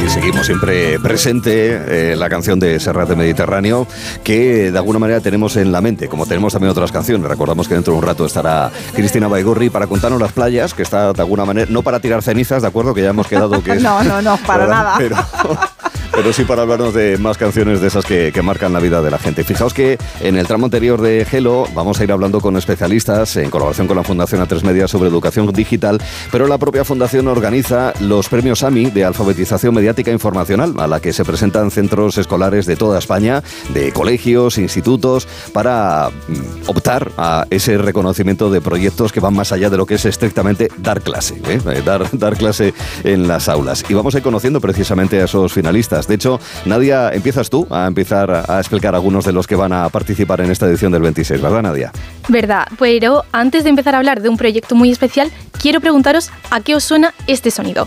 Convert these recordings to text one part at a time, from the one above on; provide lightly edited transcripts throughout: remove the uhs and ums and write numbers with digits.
Y seguimos siempre presente la canción de Serrat de Mediterráneo, que de alguna manera tenemos en la mente, como tenemos también otras canciones. Recordamos que dentro de un rato estará Cristina Baigorri para contarnos las playas, que está de alguna manera, no para tirar cenizas, ¿de acuerdo? Que ya hemos quedado que es... No, para nada. Pero sí para hablarnos de más canciones de esas que marcan la vida de la gente. Fijaos que en el tramo anterior de Hello vamos a ir hablando con especialistas en colaboración con la Fundación A3 Media sobre educación digital, pero la propia Fundación organiza los premios AMI de alfabetización mediática informacional, a la que se presentan centros escolares de toda España, de colegios, institutos, para optar a ese reconocimiento de proyectos que van más allá de lo que es estrictamente dar clase, dar clase en las aulas. Y vamos a ir conociendo precisamente a esos finalistas. De hecho, Nadia, empiezas tú a empezar a explicar algunos de los que van a participar en esta edición del 26, ¿verdad, Nadia? Verdad, pero antes de empezar a hablar de un proyecto muy especial, quiero preguntaros a qué os suena este sonido.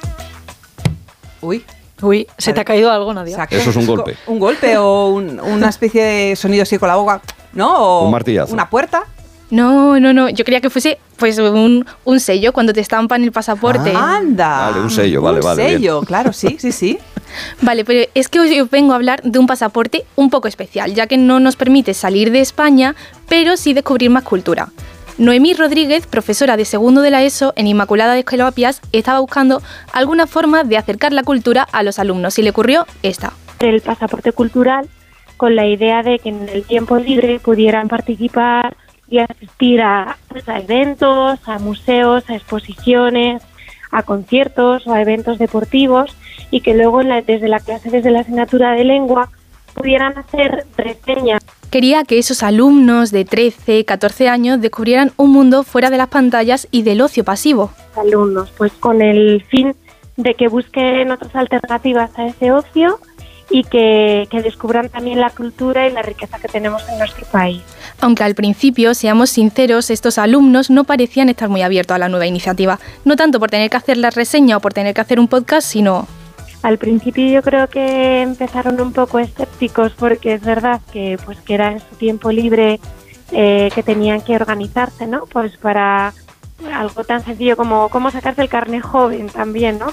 Uy, ¿se te ha caído algo, Nadia? Exacto. Eso es un golpe. Un golpe o una especie de sonido así con la boca, ¿no? O un martillazo. Una puerta. No, yo creía que fuese pues un sello cuando te estampan el pasaporte. ¡Anda! Vale, un sello, vale. Un sello, bien. claro, sí. Vale, pero es que hoy os vengo a hablar de un pasaporte un poco especial, ya que no nos permite salir de España, pero sí descubrir más cultura. Noemí Rodríguez, profesora de segundo de la ESO en Inmaculada de Escolapias, estaba buscando alguna forma de acercar la cultura a los alumnos y le ocurrió esta. El pasaporte cultural, con la idea de que en el tiempo libre pudieran participar y asistir a eventos, a museos, a exposiciones, a conciertos o a eventos deportivos, y que luego desde la asignatura de lengua pudieran hacer reseñas. Quería que esos alumnos de 13, 14 años descubrieran un mundo fuera de las pantallas y del ocio pasivo. Alumnos, pues con el fin de que busquen otras alternativas a ese ocio y que descubran también la cultura y la riqueza que tenemos en nuestro país. Aunque al principio, seamos sinceros, estos alumnos no parecían estar muy abiertos a la nueva iniciativa. No tanto por tener que hacer la reseña o por tener que hacer un podcast, sino... Al principio yo creo que empezaron un poco escépticos, porque es verdad que era en su tiempo libre que tenían que organizarse, ¿no? Pues para algo tan sencillo como cómo sacarse el carnet joven también, ¿no?